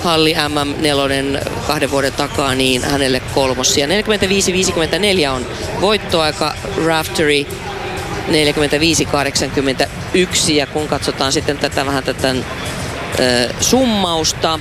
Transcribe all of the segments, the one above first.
Halli MM4 2 vuoden takaa, niin hänelle kolmossia. 45-54 on voittoaika, Raftery 45-81, ja kun katsotaan sitten tätä summausta,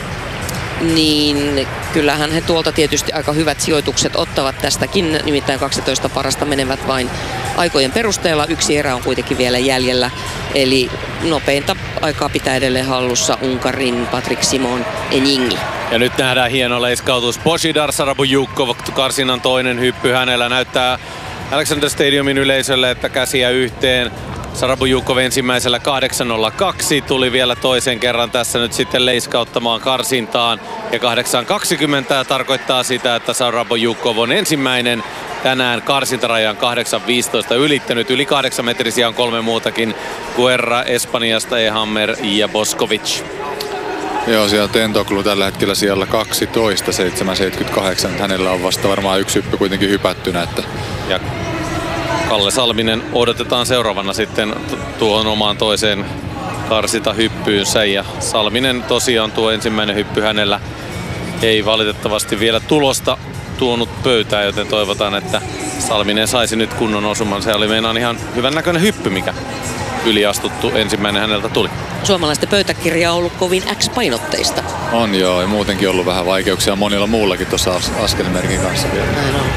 niin kyllähän he tuolta tietysti aika hyvät sijoitukset ottavat tästäkin, nimittäin 12 parasta menevät vain aikojen perusteella. Yksi erä on kuitenkin vielä jäljellä, eli nopeinta aikaa pitää edelleen hallussa Unkarin Patrik Simon Enyingi. Ja nyt nähdään hieno leiskautus. Božidar Sarabujukov, karsinnan toinen hyppy. Hänellä näyttää Alexander Stadiumin yleisölle, että käsiä yhteen. Sarabujukov ensimmäisellä 8.02 tuli vielä toisen kerran tässä nyt sitten leiskauttamaan karsintaan. Ja 8.20 tarkoittaa sitä, että Sarabujukov on ensimmäinen tänään karsintarajan 8.15 ylittänyt. Yli 8 metrisiä on 3 muutakin. Guerra Espanjasta, Ehammer ja Boskovic. Joo, siellä Tentoglou tällä hetkellä siellä 12, 7.78. Hänellä on vasta varmaan yksi hyppy kuitenkin hypättynä. Että... Ja Kalle Salminen odotetaan seuraavana sitten tuohon omaan toiseen karsintahyppyynsä. Ja Salminen tosiaan tuo ensimmäinen hyppy hänellä ei valitettavasti vielä tulosta tuonut pöytään, joten toivotaan, että Salminen saisi nyt kunnon osuman. Se oli meinaan ihan hyvän näköinen hyppy, mikä yliastuttu ensimmäinen häneltä tuli. Suomalaisten pöytäkirja on ollut kovin X-painotteista. On joo, ja muutenkin ollut vähän vaikeuksia monilla muullakin tuossa askelmerkin kanssa vielä. Näin on.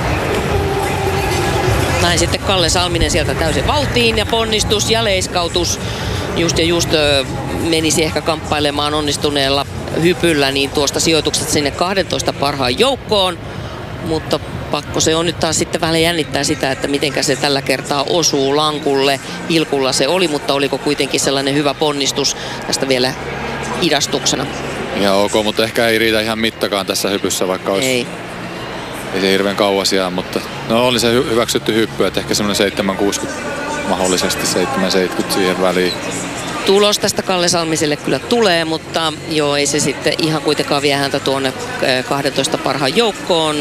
Näin sitten Kalle Salminen sieltä täysin vauhtiin ja ponnistus ja leiskautus. Just menisi ehkä kamppailemaan onnistuneella hypyllä niin tuosta sijoituksesta sinne 12 parhaan joukkoon. Mutta pakko se on nyt taas sitten vähän jännittää sitä, että mitenkä se tällä kertaa osuu lankulle. Ilkulla se oli, mutta oliko kuitenkin sellainen hyvä ponnistus tästä vielä hidastuksena. Ihan ok, mutta ehkä ei riitä ihan mittakaan tässä hypyssä, vaikka olisi... Ei se hirveän kauas jää, mutta no oli se hyväksytty hyppy, että ehkä semmoinen 7.60, mahdollisesti 7.70 siihen väliin. Tulos tästä Kalle Salmiselle kyllä tulee, mutta joo, ei se sitten ihan kuitenkaan vie häntä tuonne 12 parhaan joukkoon.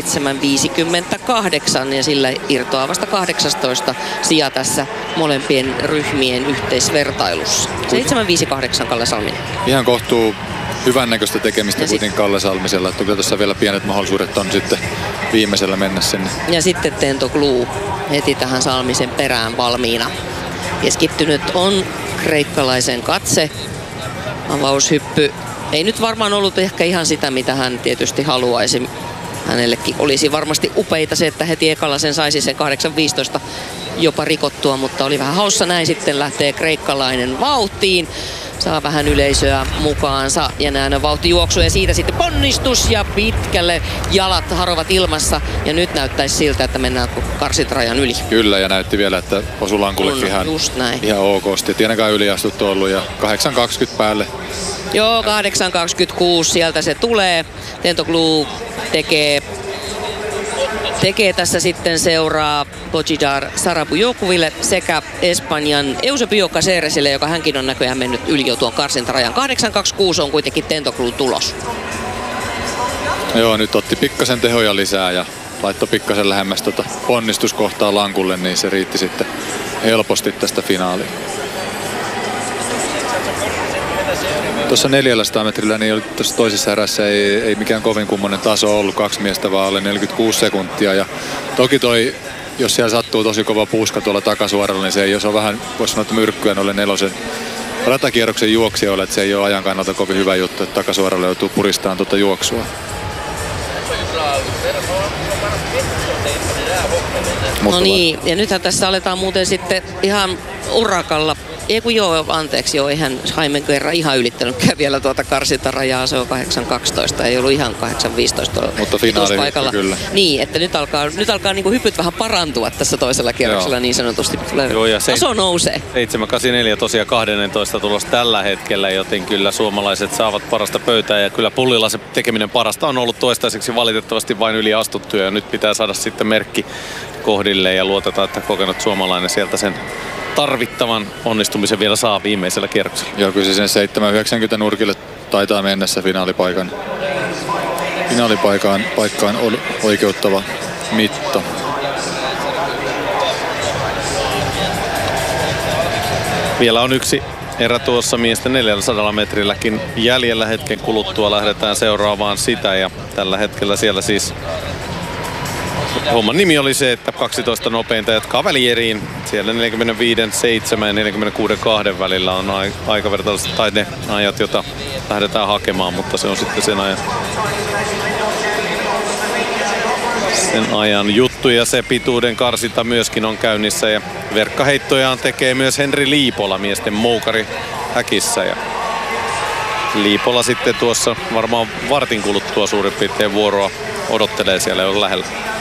7.58 ja sillä irtoaa vasta 18 sija tässä molempien ryhmien yhteisvertailussa. 7.58 Kalle Salminen. Ihan kohtuu hyvännäköistä tekemistä kuitenkin Kalle Salmisella, että kyllä tuossa vielä pienet mahdollisuudet on sitten viimeisellä mennä sinne. Ja sitten Tentoglou heti tähän Salmisen perään valmiina. Keskittynyt on kreikkalaisen katse. Avaushyppy ei nyt varmaan ollut ehkä ihan sitä, mitä hän tietysti haluaisi. Hänellekin olisi varmasti upeita se, että heti ekalla sen saisi sen 8.15 jopa rikottua, mutta oli vähän haussa näin. Sitten lähtee kreikkalainen vauhtiin. Saa vähän yleisöä mukaansa ja nähdään vauhtijuoksu ja siitä sitten ponnistus ja pitkälle jalat harovat ilmassa. Ja nyt näyttäisi siltä, että mennään karsintarajan yli. Kyllä, ja näytti vielä, että osui lankullekin ihan okosti. Et ainakaan yliastuttu ollut ja 8.20 päälle. Joo, 8.26 sieltä se tulee. Tentoglou tekee tässä sitten seuraa Božidar Sarabujokoville sekä Espanjan Eusebio Caceresille, joka hänkin on näköjään mennyt yli jo tuon karsintarajan. 8.26 on kuitenkin Tentoglou tulos. Joo, nyt otti pikkasen tehoja lisää ja laittoi pikkasen lähemmäs onnistuskohtaa lankulle, niin se riitti sitten helposti tästä finaaliin. Tuossa 400 metrillä niin tuossa toisessa erässä ei mikään kovin kummonen taso ollut, 2 miestä vaan alle 46 sekuntia. Ja toki jos siellä sattuu tosi kova puuska tuolla takasuoralla, niin se ei, jos on vähän, voisi sanoa, että myrkkyä noille 4 ratakierroksen juoksijoille, että se ei ole ajan kannalta kovin hyvä juttu, että takasuoralla joutuu puristamaan tuota juoksua. No niin, ja nythän tässä aletaan muuten sitten ihan urakalla. Eihän Jaime Guerra ihan ylittänytkään vielä tuota karsintarajaa, se on 8.12, ei ollut ihan 8.15 mutta finaalihyppy kyllä. Niin, että nyt alkaa niinku hypyt vähän parantua tässä toisella kierroksella niin sanotusti. Taso nousee. 7.84 tosiaan 12 tulos tällä hetkellä, joten kyllä suomalaiset saavat parasta pöytää ja kyllä Pullilla se tekeminen parasta on ollut toistaiseksi valitettavasti vain yli astuttu ja nyt pitää saada sitten merkki kohdille ja luotetaan, että kokenut suomalainen sieltä sen tarvittavan onnistumisen vielä saa viimeisellä kierroksella. Joo, kyllä se sen 7.90 nurkille taitaa mennessä finaalipaikkaan oikeuttava mitta. Vielä on yksi erä tuossa miesten 400 metrilläkin jäljellä. Hetken kuluttua lähdetään seuraavaan sitä ja tällä hetkellä siellä siis homman nimi oli se, että 12 nopeinta jatkaa välieriin. Siellä 45.7 ja 46.2 välillä on aikavertaiset tai ne ajat, joita lähdetään hakemaan, mutta se on sitten sen ajan juttu ja se pituuden karsinta myöskin on käynnissä ja verkkaheittojaan tekee myös Henri Liipola miesten moukari häkissä ja Liipola sitten tuossa varmaan vartin kuluttua suurin piirtein vuoroa odottelee siellä jo lähellä.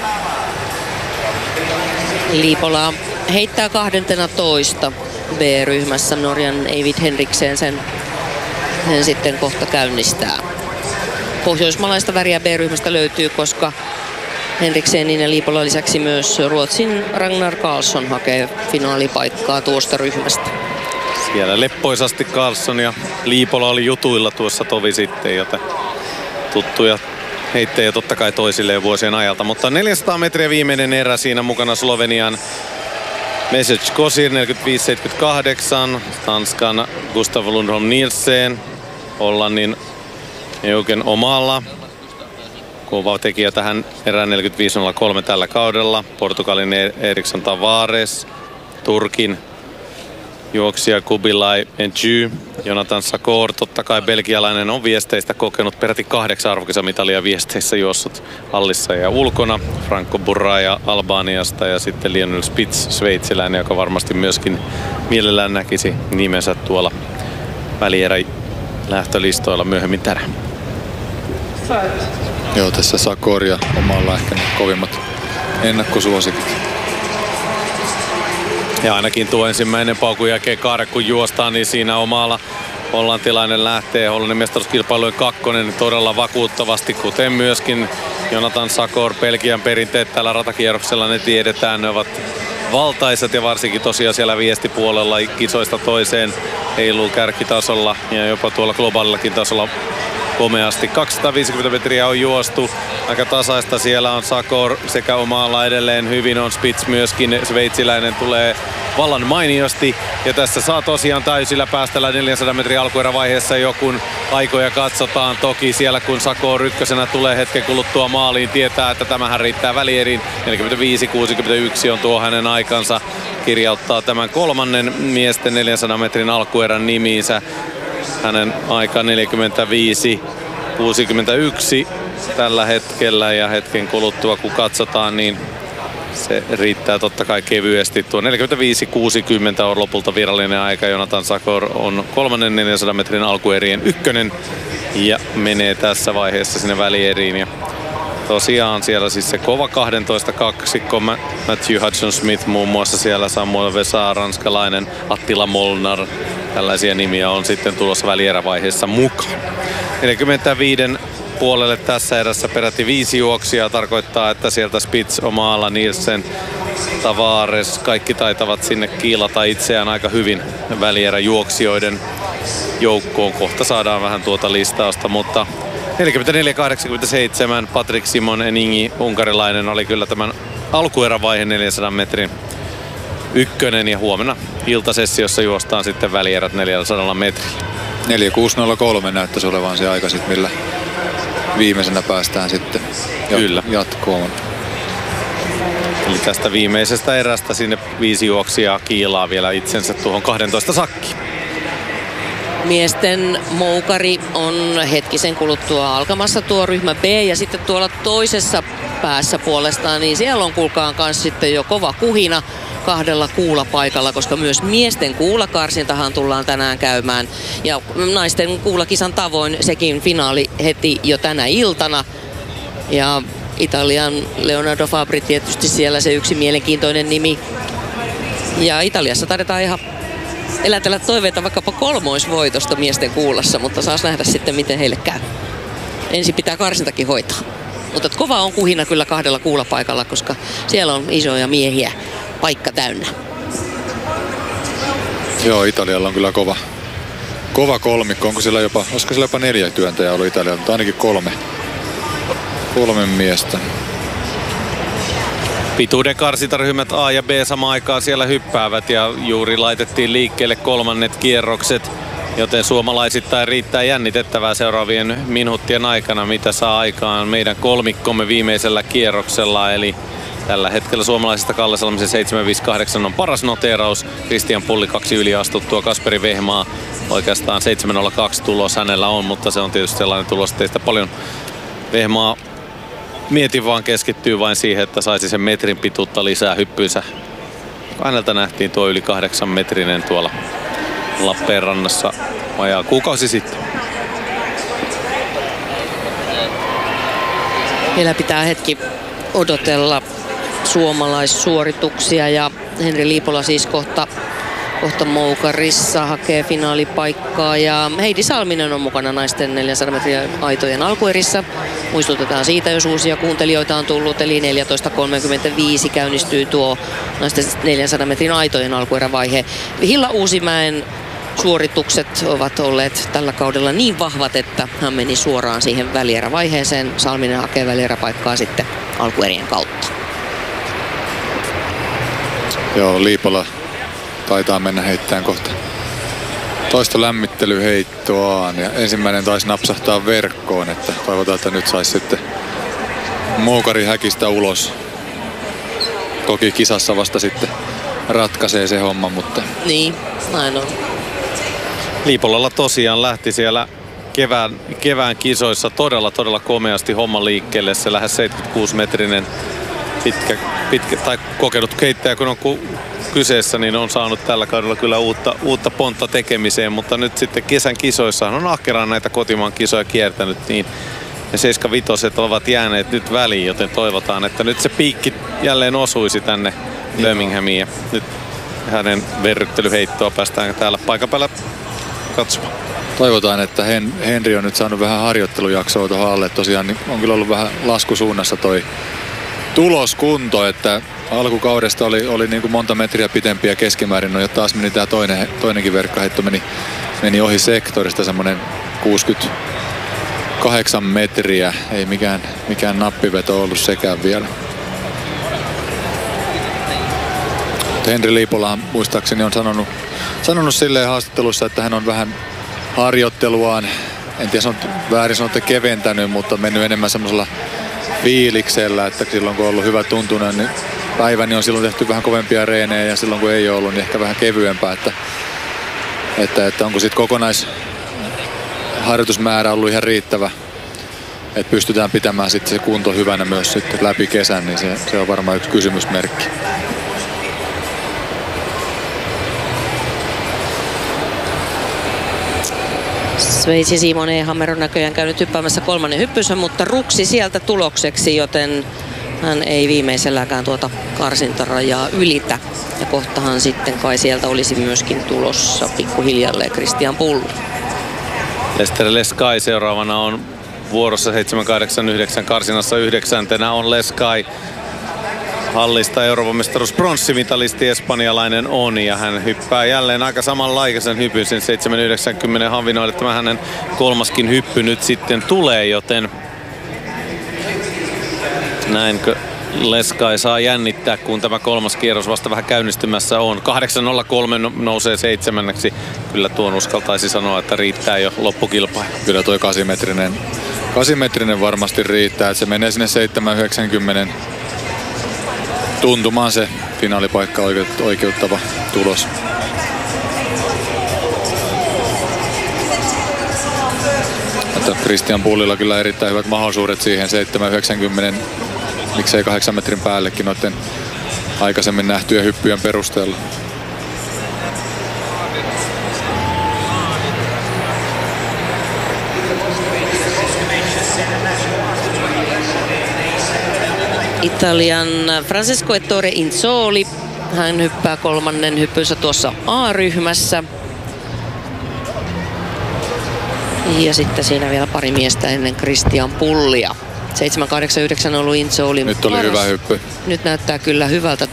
Liipola heittää 12 B-ryhmässä. Norjan Eivind Henriksen sen sitten kohta käynnistää. Pohjoismaalaista väriä B-ryhmästä löytyy, koska Henriksenin ja Liipola lisäksi myös Ruotsin Ragnar Karlsson hakee finaalipaikkaa tuosta ryhmästä. Siellä leppoisasti Karlsson ja Liipola oli jutuilla tuossa tovi sitten, joten tuttuja heittejä totta kai toisilleen vuosien ajalta. Mutta 400 metriä viimeinen erä, siinä mukana Slovenian Mesec Kosir 45.78, Tanskan Gustav Lundholm Nielsen, Hollannin Eugen Omalla. Kova tekijä tähän erään 45.03 tällä kaudella. Portugalin Eriksson Tavares, Turkin juoksija Kubilay Enjy, Jonathan Sakor, totta kai belgialainen on viesteistä kokenut peräti 8 arvokisamitalia viesteissä juossut hallissa ja ulkona. Franco Burraja Albaniasta ja sitten Lionel Spitz, sveitsiläinen, joka varmasti myöskin mielellään näkisi nimensä tuolla välierä lähtölistoilla myöhemmin tänään. Joo, tässä Sakor ja Omalla ehkä ne kovimmat ennakkosuosikit. Ja ainakin tuo ensimmäinen paukun jälkeen kaare kun juostaan, niin siinä Omalla hollantilainen lähtee Hollannin mestaruuskilpailujen 2 todella vakuuttavasti, kuten myöskin Jonathan Sakor. Belgian perinteet tällä ratakierroksella, ne tiedetään, ne ovat valtaisat ja varsinkin tosiaan siellä viestipuolella kisoista toiseen heiluu kärkitasolla ja jopa tuolla globaalillakin tasolla komeasti. 250 metriä on juostu. Aika tasaista siellä on Sakor sekä Omalla edelleen hyvin on Spitz myöskin. Sveitsiläinen tulee vallan mainiosti. Ja tässä saa tosiaan täysillä päästellä 400 metrin alkuerävaiheessa jo kun aikoja katsotaan. Toki siellä kun Sakor ykkösenä tulee hetken kuluttua maaliin, tietää, että tämähän riittää välieriin. 45-61 on tuo hänen aikansa. Kirjauttaa tämän kolmannen miesten 400 metrin alkuerän nimiinsä. Hänen aika 45-61 tällä hetkellä ja hetken kuluttua kun katsotaan, niin se riittää totta kai kevyesti. Tuo 45-60 on lopulta virallinen aika. Jonathan Sakor on kolmannen 400 metrin alkuerien ykkönen ja menee tässä vaiheessa sinne välieriin. Ja tosiaan siellä siis se kova 12 kaksikko, Matthew Hudson-Smith muun muassa siellä, Samuel Vesa, ranskalainen, Attila Molnar. Tällaisia nimiä on sitten tulossa välierävaiheessa mukaan. 45 puolelle tässä erässä peräti 5 juoksijaa, tarkoittaa, että sieltä Spitz, Omalla, Nielsen, Tavares, kaikki taitavat sinne kiilata itseään aika hyvin välieräjuoksijoiden joukkoon. Kohta saadaan vähän tuota listausta, mutta 44-87 Patrick Simon Eningi, unkarilainen, oli kyllä tämän alkuerävaiheen 400 metrin ykkönen ja huomenna iltasessiossa juostaan sitten välierät 400 metrillä. 46.03 näyttäisi olevan se aika sitten, millä viimeisenä päästään sitten jatkoon. Eli tästä viimeisestä erästä sinne 5 juoksijaa kiilaa vielä itsensä tuohon 12 sakkiin. Miesten moukari on hetkisen kuluttua alkamassa tuo ryhmä B ja sitten tuolla toisessa päässä puolestaan, niin siellä on kuulkaan kanssa sitten jo kova kuhina 2 kuulapaikalla, koska myös miesten kuulakarsintahan tullaan tänään käymään. Ja naisten kuulakisan tavoin sekin finaali heti jo tänä iltana. Ja Italian Leonardo Fabri tietysti siellä se yksi mielenkiintoinen nimi. Ja Italiassa taidetaan ihan elätellä toiveita vaikkapa kolmoisvoitosta miesten kuulassa, mutta saas nähdä sitten miten heille käy. Ensin pitää karsintakin hoitaa. Mutta kova on kuhina kyllä 2 kuulapaikalla, koska siellä on isoja miehiä paikka täynnä. Joo, Italialla on kyllä kova kolmikko. Olisiko siellä jopa 4 työntäjää ollut Italialla, mutta ainakin 3 miestä. Pituuden karsintaryhmät A ja B samaan aikaan siellä hyppäävät ja juuri laitettiin liikkeelle kolmannet kierrokset, joten suomalaisittain riittää jännitettävää seuraavien minuuttien aikana, mitä saa aikaan meidän kolmikkomme viimeisellä kierroksella. Eli tällä hetkellä suomalaisista Kalle Salmisen 758 on paras noteeraus. Christian Pulli 2 yli astuttua. Kasperi Vehmaa oikeastaan 702 tulos hänellä on, mutta se on tietysti sellainen tulos, että teistä paljon Vehmaa mieti vaan keskittyy vain siihen, että saisi sen metrin pituutta lisää hyppyynsä. Häneltä nähtiin tuo yli 8 metrinen tuolla Lappeenrannassa vajaa kuukausi sitten. Vielä pitää hetki odotella suomalaissuorituksia ja Henri Liipola siis kohta moukarissa hakee finaalipaikkaa ja Heidi Salminen on mukana naisten 400 metriä aitojen alkuerissä. Muistutetaan siitä, jos uusia kuuntelijoita on tullut, eli 14.35 käynnistyy tuo naisten 400 metrin aitojen alkuerävaihe. Hilla Uusimäen suoritukset ovat olleet tällä kaudella niin vahvat, että hän meni suoraan siihen välierävaiheeseen. Salminen hakee välieräpaikkaa sitten alkuerien kautta. Joo, Liipola taitaa mennä heittämään kohta toista lämmittelyheittoaan ja ensimmäinen taisi napsahtaa verkkoon, että toivotaan, että nyt saisi sitten moukari häkistä ulos. Toki kisassa vasta sitten ratkaisee se homma, mutta... Niin, näin on. Liipolalla tosiaan lähti siellä kevään kisoissa todella komeasti homma liikkeelle. Se lähes 76-metrinen pitkä tai kokenut heittäjä, kun on kyseessä, niin on saanut tällä kaudella kyllä uutta pontta tekemiseen, mutta nyt sitten kesän kisoissa on ahkeraan näitä kotimaan kisoja kiertänyt, niin ne 75 ovat jääneet nyt väliin, joten toivotaan, että nyt se piikki jälleen osuisi tänne Birminghamiin ja nyt hänen verryttelyheittoa päästään täällä paikan päällä katsomaan. Toivotaan, että Henri on nyt saanut vähän harjoittelujaksoa tuohon alle. Tosiaan niin on kyllä ollut vähän laskusuunnassa toi tuloskunto, että alkukaudesta oli niin kuin monta metriä pitempiä keskimäärin. No ja taas meni tää toinenkin verkkaheitto meni ohi sektorista, semmonen 68 metriä. Ei mikään nappiveto ollut sekään vielä. Henri Liipola muistaakseni on sanonut silleen haastattelussa, että hän on vähän harjoitteluaan, en tiedä väärin sanottu keventänyt, mutta mennyt enemmän semmoisella fiiliksellä, että silloin kun on ollut hyvä tuntunen, niin päivä niin on silloin tehty vähän kovempia reenejä ja silloin kun ei ole ollut, niin ehkä vähän kevyempää, että onko sitten kokonaisharjoitusmäärä ollut ihan riittävä, että pystytään pitämään sitten se kunto hyvänä myös sitten läpi kesän, niin se on varmaan yksi kysymysmerkki. Sveitsi Simon Ehammer on näköjään käynyt hyppäämässä kolmannen hyppyssä, mutta ruksi sieltä tulokseksi, joten hän ei viimeiselläkään tuota karsintarajaa ylitä. Ja kohtahan sitten kai sieltä olisi myöskin tulossa pikkuhiljalleen Christian Pulli. Lester Leskai seuraavana on vuorossa 789 karsinassa 9. on Leskai. Hallista Euroopan mestaruus pronssimitalisti espanjalainen on ja hän hyppää jälleen aika samanlaikaisen hypyn sen 790 havinoille. Tämä hänen kolmaskin hyppy nyt sitten tulee, joten näinkö Leskai saa jännittää, kun tämä kolmas kierros vasta vähän käynnistymässä on. 8.03 nousee 7. Kyllä tuon uskaltaisi sanoa, että riittää jo loppukilpailu. Kyllä toi 8-metrinen varmasti riittää, että se menee sinne 790 tuntumaan se finaalipaikka oikeuttava tulos. Mutta Christian Pullilla kyllä erittäin hyvät mahdollisuudet siihen 790, miksei 8 metrin päällekin noiden aikaisemmin nähtyjen hyppyjen perusteella. Italian Francesco Ettore Insoli. Hän hyppää kolmannen hyppynsä tuossa A-ryhmässä. Ja sitten siinä vielä pari miestä ennen Christian Pullia. 7.89 on ollut Insoli. Nyt oli hyvä hyppy. Nyt näyttää kyllä hyvältä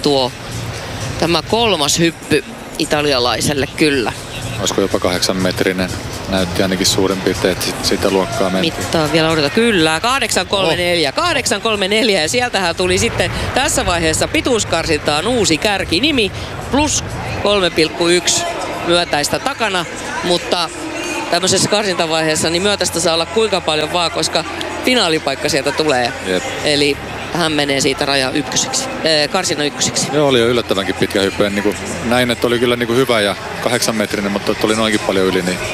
tämä kolmas hyppy italialaiselle kyllä. Olisiko jopa 8 metrinen? näytti ainakin suurin piirtein, että sitä luokkaa mentiin. Mittaa vielä odota. Kyllä, 8.34 ja sieltähän tuli sitten tässä vaiheessa pituuskarsintaan uusi kärkinimi plus 3,1 myötäistä takana, mutta tämmöisessä karsintavaiheessa niin myötäistä saa olla kuinka paljon vaan, koska finaalipaikka sieltä tulee. Jep. Eli hän menee siitä karsinnan ykköseksi. Joo, oli jo yllättävänkin pitkä hyppy. Niin näin, että oli kyllä niin hyvä ja 8-metrinen, mutta oli noinkin paljon yli. Niin.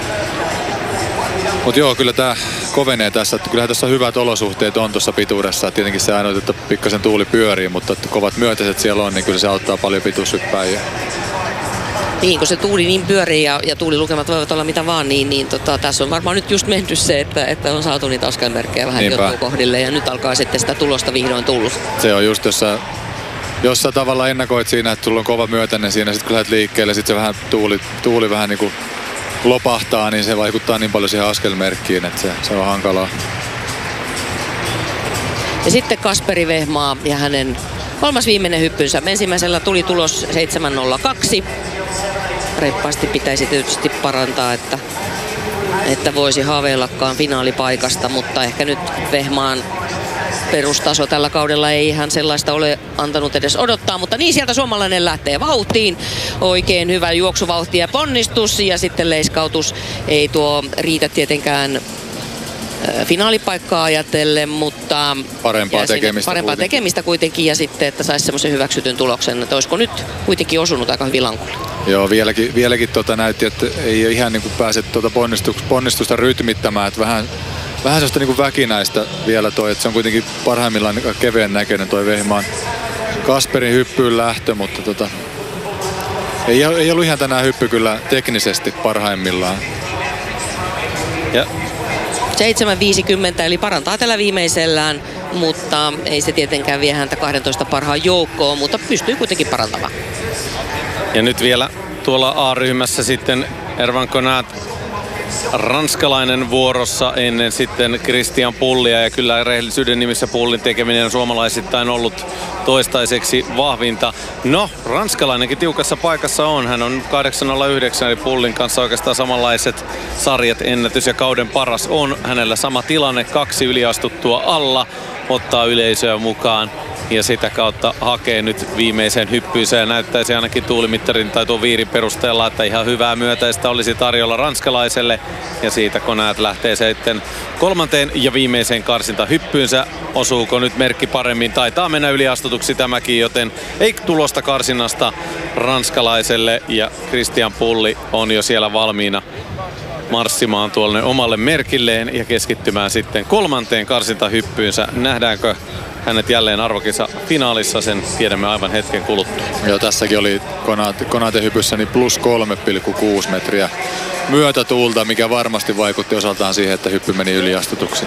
Mutta joo, kyllä tämä kovenee tässä. Että kyllähän tässä hyvät olosuhteet on tuossa pituudessa. Tietenkin se ainoa, että pikkasen tuuli pyörii, mutta että kovat myötäiset siellä on, niin kyllä se auttaa paljon pituushyppäjiä. Niin, kun se tuuli niin pyörii ja tuulilukemat voivat olla mitä vaan, niin tässä on varmaan nyt just mennyt se, että on saatu niitä askelmerkkejä vähän jottua kohdille ja nyt alkaa sitten sitä tulosta vihdoin tullut. Se on just, jos sä tavallaan ennakoit siinä, että sulla on kova myötäinen siinä, sitten kun lähdet liikkeelle, sitten se vähän tuuli vähän niin kuin lopahtaa, niin se vaikuttaa niin paljon siihen askelmerkkiin, että se on hankalaa. Ja sitten Kasperi Vehmaa ja hänen kolmas viimeinen hyppynsä. Ensimmäisellä tuli tulos 7.02. Reippaasti pitäisi tietysti parantaa, että voisi haaveillakaan finaalipaikasta, mutta ehkä nyt Vehmaan perustaso tällä kaudella ei ihan sellaista ole antanut edes odottaa, mutta niin sieltä suomalainen lähtee vauhtiin. Oikein hyvä juoksuvauhti ja ponnistus ja sitten leiskautus. Ei tuo riitä tietenkään finaalipaikkaa ajatellen, mutta parempaa tekemistä kuitenkin ja sitten, että saisi semmoisen hyväksytyn tuloksen, että olisiko nyt kuitenkin osunut aika hyvin lankulle. Joo, vieläkin näytti, että ei ihan niin kuin pääse ponnistusta rytmittämään, että vähän sellaista niin kuin väkinäistä vielä toi, että se on kuitenkin parhaimmillaan kevyen näköinen toi Vehmaan Kasperin hyppyyn lähtö, mutta ei ollut ihan tänään hyppy kyllä teknisesti parhaimmillaan. Ja 7.50 eli parantaa tällä viimeisellään, mutta ei se tietenkään vie häntä 12 parhaan joukkoon, mutta pystyy kuitenkin parantamaan. Ja nyt vielä tuolla A-ryhmässä sitten Erwan Konath, ranskalainen vuorossa ennen sitten Christian Pullia, ja kyllä rehellisyyden nimissä Pullin tekeminen on suomalaisittain ollut toistaiseksi vahvinta. No, ranskalainenkin tiukassa paikassa on. Hän on 8.09 eli Pullin kanssa oikeastaan samanlaiset sarjat, ennätys ja kauden paras on. Hänellä sama tilanne, 2 yliastuttua alla, ottaa yleisöä mukaan ja sitä kautta hakee nyt viimeisen hyppyyseen ja näyttäisi ainakin tuulimittarin tai tuon viirin perusteella, että ihan hyvää myötäistä olisi tarjolla ranskalaiselle, ja siitä Konath lähtee sitten kolmanteen ja viimeiseen karsintahyppyynsä. Osuuko nyt merkki paremmin? Taitaa mennä yliastutuksi tämäkin, joten ei tulosta karsinnasta ranskalaiselle, ja Christian Pulli on jo siellä valmiina marssimaan tuolle omalle merkilleen ja keskittymään sitten kolmanteen karsintahyppyynsä. Nähdäänkö hänet jälleen arvokisa finaalissa, sen tiedämme aivan hetken kuluttua. Joo, tässäkin oli Konathen hypyssä niin plus 3,6 metriä myötätuulta, mikä varmasti vaikutti osaltaan siihen, että hyppy meni yliastutuksi.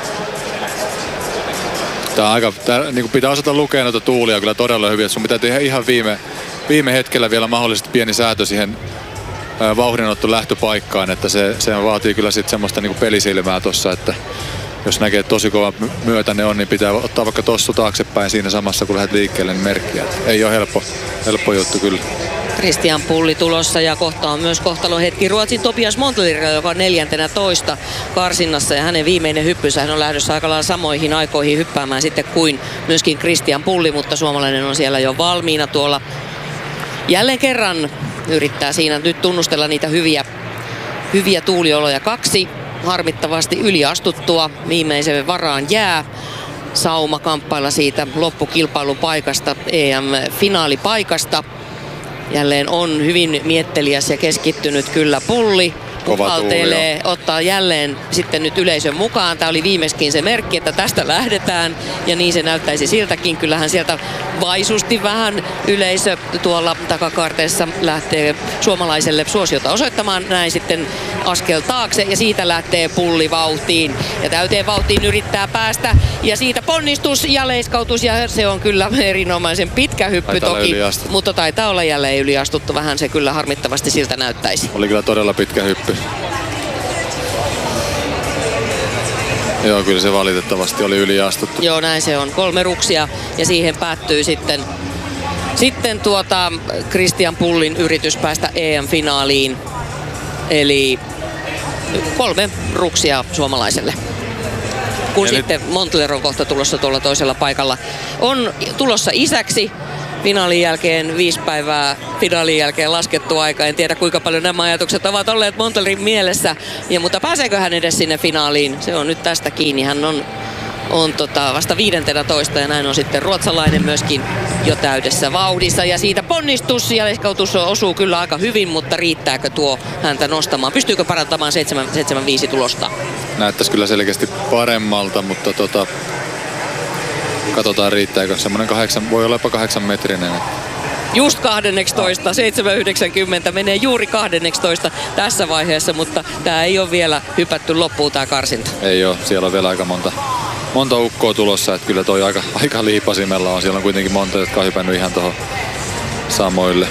Niin pitää osata lukea noita tuulia kyllä todella hyvin. Sun pitää tehdä ihan viime hetkellä vielä mahdollisesti pieni säätö siihen vauhdinotto lähtöpaikkaan, että se vaatii kyllä sitten semmoista niin pelisilmää tossa, että jos näkee, että tosi kova myötäne on, niin pitää ottaa vaikka tossu taaksepäin siinä samassa, kun lähdet liikkeelle, niin merkkiä. Ei ole helppo juttu kyllä. Christian Pulli tulossa ja kohta on myös kohtalon hetki Ruotsin Tobias Montlerilla, joka on 14. karsinnassa, ja hänen viimeinen hyppysä hän on lähdössä aika lailla samoihin aikoihin hyppäämään sitten kuin myöskin Christian Pulli, mutta suomalainen on siellä jo valmiina tuolla. Jälleen kerran yrittää siinä nyt tunnustella niitä hyviä tuulioloja. 2 harmittavasti yliastuttua viimeisen varaan jää. Sauma kamppailla siitä loppukilpailun paikasta, EM-finaalipaikasta. Jälleen on hyvin mietteliäs ja keskittynyt kyllä Pulli. Puhaltelee, ottaa jälleen sitten nyt yleisön mukaan. Tämä oli viimeiskin se merkki, että tästä lähdetään. Ja niin se näyttäisi siltäkin. Kyllähän sieltä vaisusti vähän yleisö tuolla takakarteessa lähtee suomalaiselle suosiota osoittamaan. Näin sitten askel taakse ja siitä lähtee Pulli vauhtiin. Ja täyteen vauhtiin yrittää päästä. Ja siitä ponnistus ja leiskautus ja se on kyllä erinomaisen pitkä hyppy toki. Mutta taitaa olla jälleen yliastuttu. Vähän se kyllä harmittavasti siltä näyttäisi. Oli kyllä todella pitkä hyppy. Joo, kyllä se valitettavasti oli yliastuttu. Joo, näin se on. 3 ruksia ja siihen päättyy sitten Christian Pullin yritys päästä EM-finaaliin. Eli 3 ruksia suomalaiselle. Kun sitten Montler on kohta tulossa tuolla toisella paikalla. On tulossa isäksi finaalin jälkeen 5 päivää finaalin jälkeen laskettu aika. En tiedä kuinka paljon nämä ajatukset ovat olleet Montlerin mielessä. Mutta pääseekö hän edes sinne finaaliin? Se on nyt tästä kiinni. Hän on vasta 15 ja näin on sitten ruotsalainen myöskin jo täydessä vauhdissa. Ja siitä ponnistus ja leskautus osuu kyllä aika hyvin, mutta riittääkö tuo häntä nostamaan? Pystyykö parantamaan 7.5 tulosta? Näyttäisi kyllä selkeästi paremmalta, mutta katsotaan riittääkö. Semmoinen 8, voi olla jopa 8 metrinen. Just 12, 7.90 menee juuri 12 tässä vaiheessa, mutta tää ei ole vielä hypätty loppuun tää karsinta. Ei ole, siellä on vielä aika monta ukkoa tulossa, että kyllä toi aika liipasimella on. Siellä on kuitenkin monta, jotka on hypännyt ihan tuohon samoille.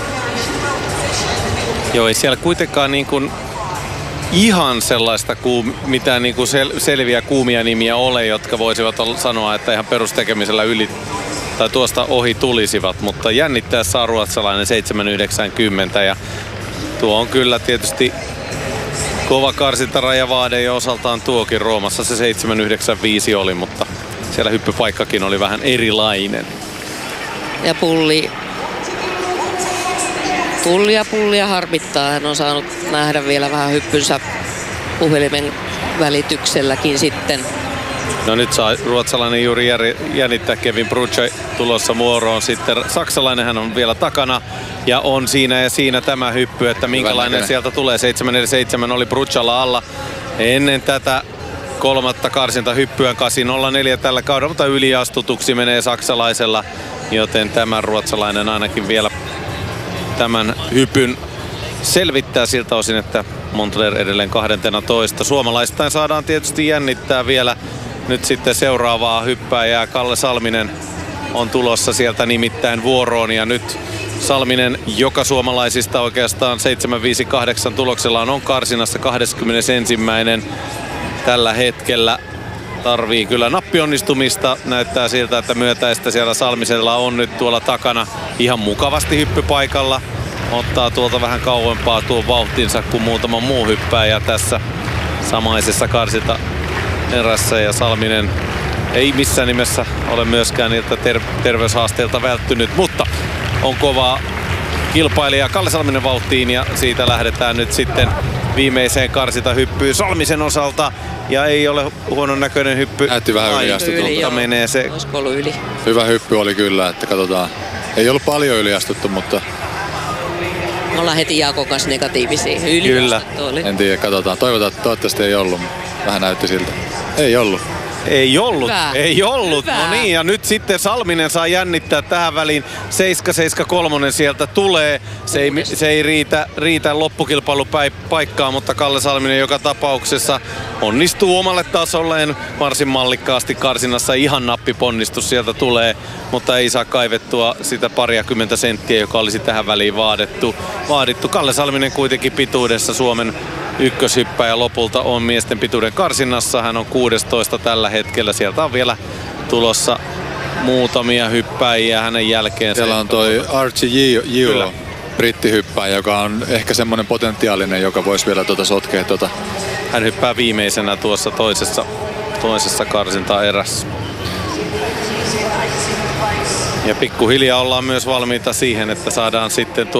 Joo, ei siellä kuitenkaan niin kuin ihan sellaista mitään niin kuin selviä kuumia nimiä ole, jotka voisivat sanoa, että ihan perustekemisellä yli tai tuosta ohi tulisivat, mutta jännittää saa ruotsalainen 7.90 ja tuo on kyllä tietysti kova karsinta Raja Vaade osaltaan tuokin. Roomassa se 7.95 oli, mutta siellä hyppypaikkakin oli vähän erilainen. Ja pullia harmittaa. Hän on saanut nähdä vielä vähän hyppynsä puhelimen välitykselläkin sitten. No nyt saa ruotsalainen juuri jännittää. Kevin Bruce tulossa vuoroon. Sitten saksalainen hän on vielä takana. Ja on siinä ja siinä tämä hyppy, että minkälainen sieltä tulee. 7.47 oli Bruchalla alla ennen tätä kolmatta karsintahyppyä. 8.04 tällä kaudella, mutta yliastutuksi menee saksalaisella. Joten tämä ruotsalainen ainakin vielä tämän hypyn selvittää siltä osin, että Montler edelleen 12. Suomalaistain saadaan tietysti jännittää vielä nyt sitten seuraavaa hyppääjää. Kalle Salminen on tulossa sieltä nimittäin vuoroon ja nyt Salminen, joka suomalaisista oikeastaan 7.58 tuloksellaan on karsinassa 21. tällä hetkellä. Tarvii kyllä nappionnistumista. Näyttää siltä, että myötäistä siellä Salmisella on nyt tuolla takana ihan mukavasti hyppypaikalla. Ottaa tuolta vähän kauempaa tuon vauhtinsa kuin muutama muu hyppääjä tässä samaisessa karsinta erässä. Ja Salminen ei missään nimessä ole myöskään niiltä terveyshaasteilta välttynyt, mutta on kova kilpailija Kalle Salminen vauhtiin ja siitä lähdetään nyt sitten viimeiseen karsintahyppyyn Salmisen osalta. Ja ei ole huonon näköinen hyppy. Näytti vähän yliastutulta. Menee se. Yli. Hyvä hyppy oli kyllä, että katsotaan. Ei ollut paljon yliastuttu, mutta me ollaan heti Jaakon kanssa negatiivisia. Kyllä. Oli. En tiedä, katsotaan. Toivottavasti ei ollut. Vähän näytti siltä. Ei ollut. Ei ollut, Hyvä. Ei ollut. Hyvä. No niin, ja nyt sitten Salminen saa jännittää tähän väliin. 7.73 sieltä tulee. Se ei riitä loppukilpailupaikkaa, mutta Kalle Salminen joka tapauksessa onnistuu omalle tasolleen varsin mallikkaasti karsinnassa. Ihan nappiponnistus sieltä tulee, mutta ei saa kaivettua sitä 20 senttiä, joka olisi tähän väliin vaadittu. Kalle Salminen kuitenkin pituudessa Suomen ykköshyppäjä lopulta on miesten pituuden karsinnassa. Hän on 16 tällä hetkellä. Sieltä on vielä tulossa muutamia hyppäjiä hänen jälkeen. Siellä on toi Archie Gio, brittihyppäjä, joka on ehkä semmoinen potentiaalinen, joka voisi vielä sotkea . Hän hyppää viimeisenä tuossa toisessa karsintaerässä. Ja pikkuhiljaa ollaan myös valmiita siihen, että saadaan sitten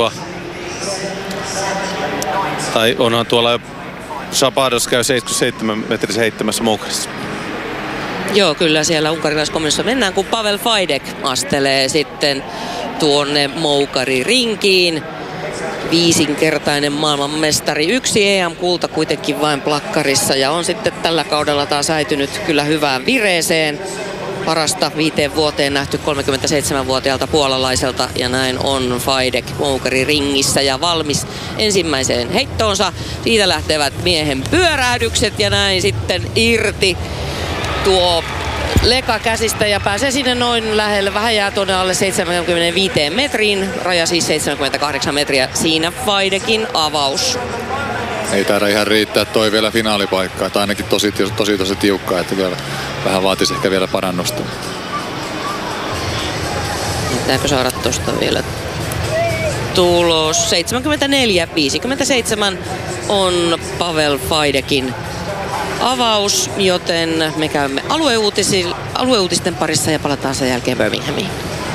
tai onhan tuolla Shabados käy 77 metri 7 moukarissa. Joo, kyllä siellä unkarilaiskomissa mennään, kun Pavel Fajdek astelee sitten tuonne moukaririnkiin. 5-kertainen maailmanmestari. 1 EM-kulta kuitenkin vain plakkarissa ja on sitten tällä kaudella taas äitynyt kyllä hyvään vireeseen. Parasta 5 vuoteen nähty 37-vuotiaalta puolalaiselta ja näin on Fajdek moukari ringissä ja valmis ensimmäiseen heittoonsa. Siitä lähtevät miehen pyörähdykset ja näin sitten irti tuo leka käsistä ja pääsee sinne noin lähelle, vähän jää tuonne alle 75 metriin, raja siis 78 metriä, siinä Fajdekin avaus. Ei taida ihan riittää toi vielä finaalipaikkaa, tai ainakin tosi tiukkaa, että vielä vähän vaatisi ehkä vielä parannusta. Pitääkö saada tuosta vielä tulos? 74-57 on Pavel Faidekin avaus, joten me käymme alueuutisten parissa ja palataan sen jälkeen Birminghamiin.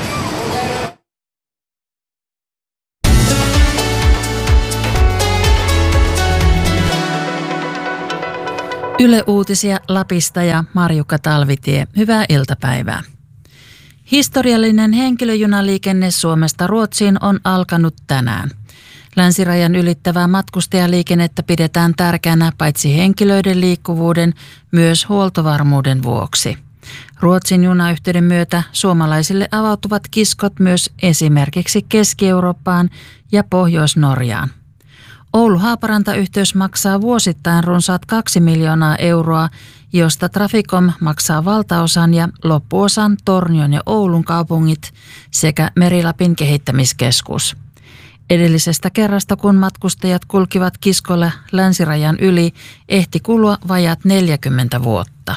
Yle Uutisia Lapista ja Marjukka Talvitie. Hyvää iltapäivää. Historiallinen henkilöjunaliikenne Suomesta Ruotsiin on alkanut tänään. Länsirajan ylittävää matkustajaliikennettä pidetään tärkeänä paitsi henkilöiden liikkuvuuden, myös huoltovarmuuden vuoksi. Ruotsin junayhteyden myötä suomalaisille avautuvat kiskot myös esimerkiksi Keski-Eurooppaan ja Pohjois-Norjaan. Oulu-Haaparanta-yhteys maksaa vuosittain runsaat 2 miljoonaa euroa, josta Traficom maksaa valtaosan ja loppuosan Tornion ja Oulun kaupungit sekä Meri-Lapin kehittämiskeskus. Edellisestä kerrasta, kun matkustajat kulkivat kiskolla länsirajan yli, ehti kulua vajaat 40 vuotta.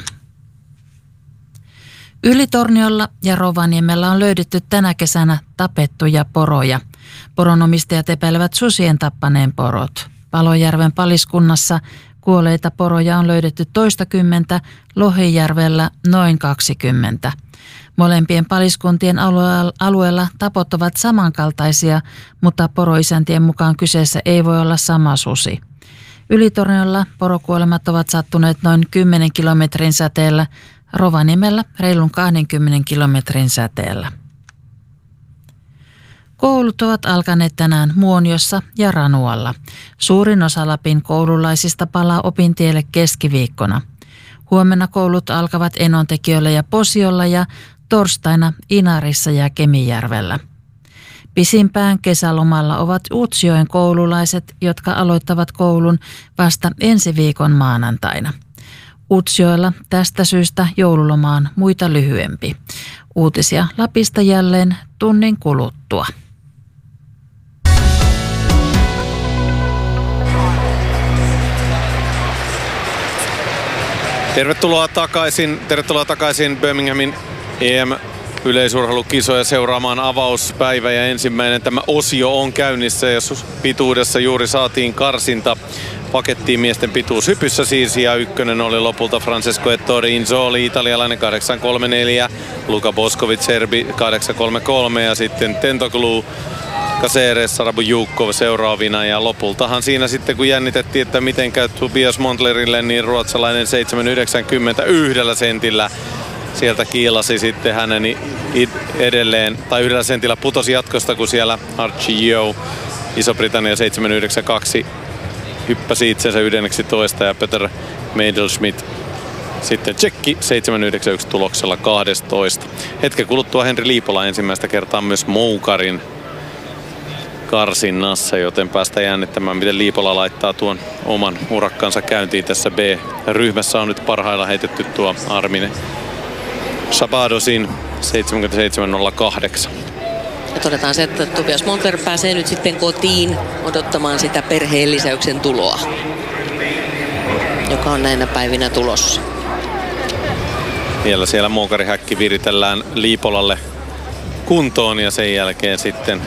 Ylitorniolla ja Rovaniemellä on löydetty tänä kesänä tapettuja poroja. Poronomistajat epäilevät susien tappaneen porot. Palojärven paliskunnassa kuolleita poroja on löydetty toistakymmentä, Lohijärvellä noin 20. Molempien paliskuntien alueella tapot ovat samankaltaisia, mutta poroisäntien mukaan kyseessä ei voi olla sama susi. Ylitorniolla porokuolemat ovat sattuneet noin 10 kilometrin säteellä, Rovaniemellä reilun 20 kilometrin säteellä. Koulut ovat alkaneet tänään Muoniossa ja Ranualla. Suurin osa Lapin koululaisista palaa opintielle keskiviikkona. Huomenna koulut alkavat Enontekiöllä ja Posiolla ja torstaina Inarissa ja Kemijärvellä. Pisimpään kesälomalla ovat Utsjoen koululaiset, jotka aloittavat koulun vasta ensi viikon maanantaina. Utsjoella tästä syystä joululoma on muita lyhyempi. Uutisia Lapista jälleen tunnin kuluttua. Tervetuloa takaisin Birminghamin EM-yleisurheilukisoja seuraamaan avauspäivä ja ensimmäinen tämä osio on käynnissä, jos pituudessa juuri saatiin karsinta pakettiin miesten pituushypyssä siis ja ykkönen oli lopulta Francesco Ettore Inzoli, italialainen 8.34, Luka Boskovic serbi 8.33 ja sitten Tentoglu, Caceres, Sarabujukov seuraavina ja lopultahan siinä sitten kun jännitettiin, että miten käy Tobias Montlerille, niin ruotsalainen 7.91 sentillä sieltä kiilasi sitten hänen edelleen, tai 1 sentillä putosi jatkosta, kun siellä Archie Yeo, Iso-Britannia 7.92 hyppäsi itsensä 11 ja Peter Meidelschmidt sitten tsekki 7.91 tuloksella 12. Hetken kuluttua Henri Liipola ensimmäistä kertaa myös Moukarin karsinnassa, joten päästään jännittämään, miten Liipola laittaa tuon oman urakkansa käyntiin tässä B-ryhmässä. On nyt parhailla heitetty tuo Armin Shabadosin 77.08. Ja todetaan se, että Tobias Montler pääsee nyt sitten kotiin odottamaan sitä perheen lisäyksen tuloa, joka on näinä päivinä tulossa. Vielä siellä Moukarihäkki viritellään Liipolalle kuntoon ja sen jälkeen sitten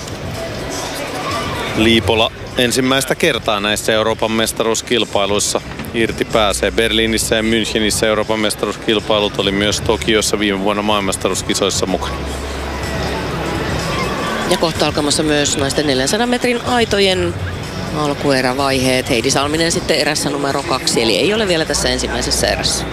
Liipola ensimmäistä kertaa näissä Euroopan mestaruuskilpailuissa irti pääsee. Berliinissä ja Münchenissä Euroopan mestaruuskilpailut oli myös Tokiossa viime vuonna maailmanmestaruuskisoissa mukana. Ja kohta alkamassa myös naisten 400 metrin aitojen alkuerävaiheet. Heidi Salminen sitten erässä numero 2, eli ei ole vielä tässä ensimmäisessä erässä.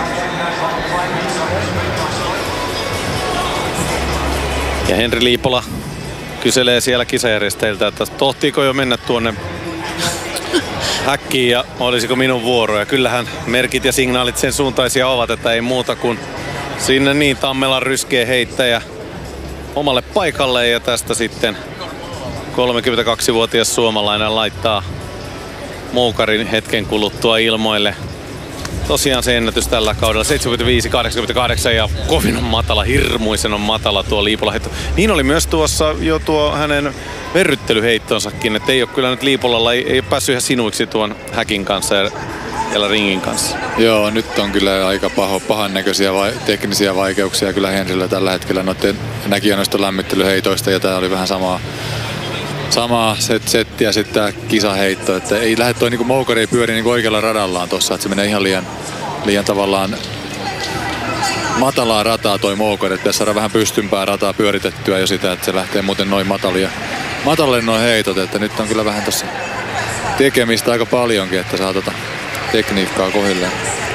Ja Henri Liipola kyselee siellä kisajärjestäjiltä, että tohtiiko jo mennä tuonne häkkiin ja olisiko minun vuoro. Ja kyllähän merkit ja signaalit sen suuntaisia ovat, että ei muuta kuin sinne niin Tammelan ryskee heittäjä omalle paikalle ja tästä sitten 32-vuotias suomalainen laittaa Moukarin hetken kuluttua ilmoille. Tosiaan se ennätys tällä kaudella 75-88 ja kovin on matala, hirmuisen on matala tuo Liipola-heitto. Niin oli myös tuossa jo tuo hänen verryttelyheittonsakin, että ei ole kyllä nyt Liipolalla, ei päässyt ihan sinuiksi tuon häkin kanssa ja ringin kanssa. Joo, nyt on kyllä aika pahan näköisiä teknisiä vaikeuksia kyllä Henrillä tällä hetkellä noiden näkijännöstä lämmittelyheitoista ja tää oli vähän samaa settiä sitten tää kisaheitto. Että ei lähde toi niinku moukari ei pyöri niinku oikealla radallaan tossa, että se menee ihan liian tavallaan matalaa rataa toi moukari. Pitäisi saada vähän pystympää rataa pyöritettyä jo sitä, että se lähtee muuten noin matalle noin heitot. Että nyt on kyllä vähän tossa tekemistä aika paljonkin, että saa tekniikkaa kohilleen.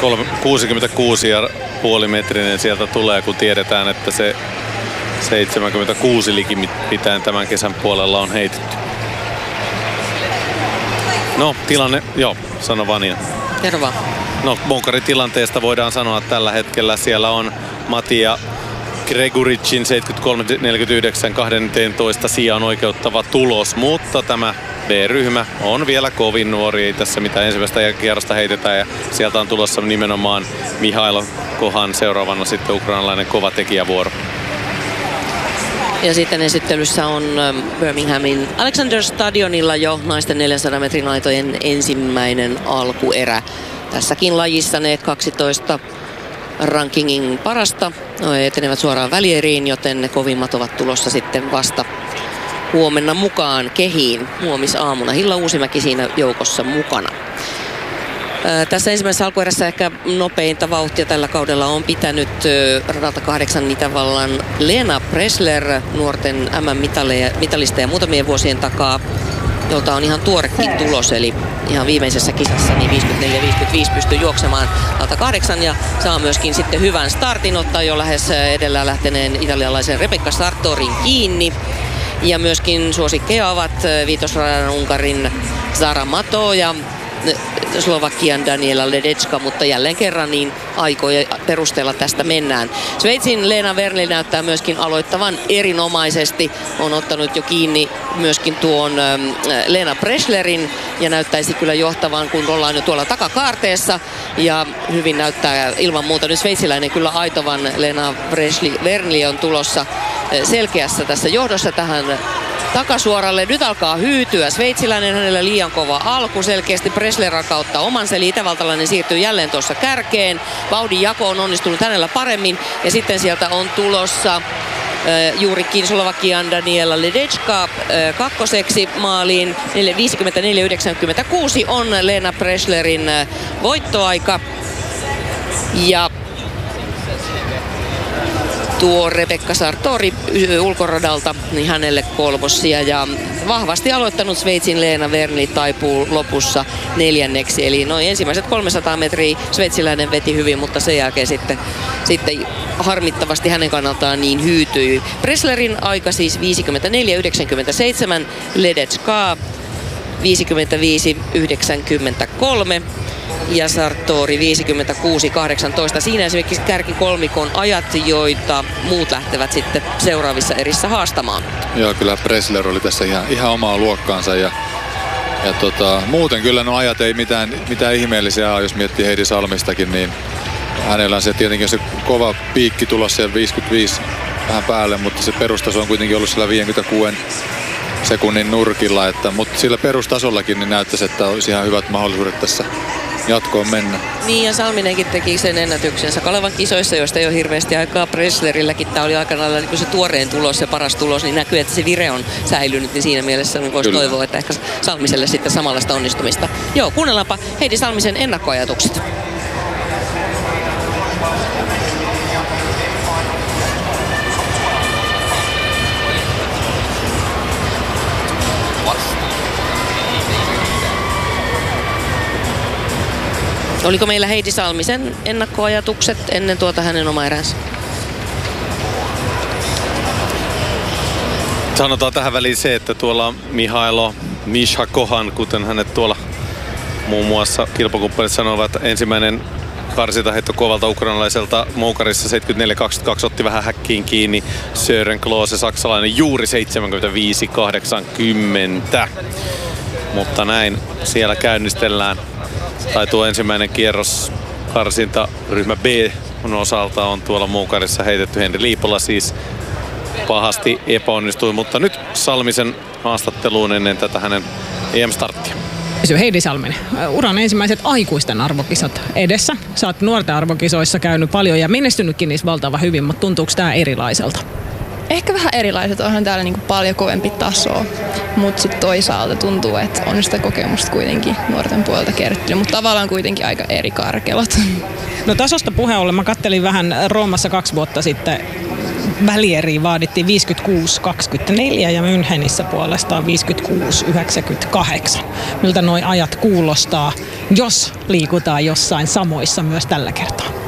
66,5 metrinen sieltä tulee, kun tiedetään, että se 76 likipitäen tämän kesän puolella on heitetty. No, tilanne, joo, sano Vania. Kerro vaan. No, moukaritilanteesta voidaan sanoa, että tällä hetkellä siellä on Matija Greguricin 73-49 12 sijaan oikeuttava tulos, mutta tämä B-ryhmä on vielä kovin nuori, ei tässä mitään ensimmäistä kierrosta heitetään ja sieltä on tulossa nimenomaan Mihailo Kohan seuraavana sitten ukrainalainen kova tekijävuoro. Ja sitten esittelyssä on Birminghamin Alexander Stadionilla jo naisten 400 metrin aitojen ensimmäinen alkuerä. Tässäkin lajissa ne 12 rankingin parasta etenevät suoraan välieriin, joten ne kovimmat ovat tulossa sitten vasta huomenna mukaan kehiin huomisaamuna. Hilla Uusimäki siinä joukossa mukana. Tässä ensimmäisessä alkuerässä ehkä nopeinta vauhtia tällä kaudella on pitänyt radalta 8 Itävallan Lena Pressler, nuorten MM-mitalisteja muutamien vuosien takaa, jolta on ihan tuorekin tulos, eli ihan viimeisessä kisassa niin 54-55 pystyy juoksemaan alta 8 ja saa myöskin sitten hyvän startin, ottaa jo lähes edellä lähteneen italialaisen Rebecca Sartorin kiinni. Ja myöskin suosikkeja ovat viitosradan Unkarin Zara Mato ja Slovakian Daniela Ledecka, mutta jälleen kerran niin aikojen perusteella tästä mennään. Sveitsin Lena Wernli näyttää myöskin aloittavan erinomaisesti. On ottanut jo kiinni myöskin tuon Lena Presslerin ja näyttäisi kyllä johtavan, kun ollaan jo tuolla takakaarteessa. Ja hyvin näyttää ilman muuta nyt sveitsiläinen kyllä aitovan. Lena Wernli on tulossa selkeässä tässä johdossa tähän takasuoralle. Nyt alkaa hyytyä sveitsiläinen, hänellä liian kova alku. Selkeästi Pressler rakauttaa omansa, eli itävaltalainen siirtyy jälleen tuossa kärkeen. Vauhdin jako on onnistunut hänellä paremmin. Ja sitten sieltä on tulossa juurikin Slovakian Daniela Ledecka kakkoseksi maaliin. 54-96 on Lena Presslerin voittoaika. Ja tuo Rebecca Sartori ulkoradalta, niin hänelle kolmossia ja vahvasti aloittanut Sveitsin Lena Wernli taipuu lopussa neljänneksi. Eli noin ensimmäiset 300 metriä sveitsiläinen veti hyvin, mutta sen jälkeen sitten harmittavasti hänen kannaltaan niin hyytyi. Presslerin aika siis 54-97, Ledecka 55-93. Ja Sartori 56-18. Siinä esimerkiksi kärkikolmikon ajat, joita muut lähtevät sitten seuraavissa erissä haastamaan. Joo, kyllä Pressler oli tässä ihan omaa luokkaansa ja muuten kyllä no ajat ei mitään ihmeellisiä ole, jos miettii Heidi Salmistakin, niin hänellä on se tietenkin se kova piikki tulossa siellä 55 vähän päälle, mutta se perustaso on kuitenkin ollut siellä 56 sekunnin nurkilla, mutta sillä perustasollakin niin näyttäisi, että olisi ihan hyvät mahdollisuudet tässä jatkoon mennä. Niin, ja Salminenkin teki sen ennätyksensä Kalevan kisoissa, joista ei ole hirveästi aikaa. Presslerilläkin tämä oli aikanaan niin se tuoreen tulos, se paras tulos, niin näkyy, että se vire on säilynyt, niin siinä mielessä voisi toivoa, että ehkä Salmiselle sitten samanlaista onnistumista. Joo, kuunnellaanpa Heidi Salmisen ennakkoajatukset. Oliko meillä Heidi Salmisen ennakkoajatukset ennen tuota hänen oma eränsä? Sanotaan tähän väliin se, että tuolla on Mihailo Misha Kohan, kuten hänet tuolla muun muassa kilpakumppanit sanovat, ensimmäinen karsintaheitto kovalta ukrainalaiselta moukarissa 74-22 otti vähän häkkiin kiinni. Sören Klose, saksalainen, juuri 75-80. Mutta näin siellä käynnistellään. Tai tuo ensimmäinen kierros karsintaryhmä B osalta on tuolla moukarissa heitetty. Henri Liipola siis pahasti epäonnistui, mutta nyt Salmisen haastatteluun ennen tätä hänen EM-starttia. Heidi Salminen, uran ensimmäiset aikuisten arvokisat edessä. Sä oot nuorten arvokisoissa käynyt paljon ja menestynytkin niissä valtavan hyvin, mutta tuntuuko tämä erilaiselta? Ehkä vähän erilaiset, onhan täällä niinku paljon kovempi taso, mutta sitten toisaalta tuntuu, että on sitä kokemusta kuitenkin nuorten puolelta kertynyt, mutta tavallaan kuitenkin aika eri karkelat. No tasosta puheen ollen, mä kattelin vähän Roomassa 2 vuotta sitten, välieriin vaadittiin 56-24 ja Münchenissä puolestaan 56-98. Miltä nuo ajat kuulostaa, jos liikutaan jossain samoissa myös tällä kertaa?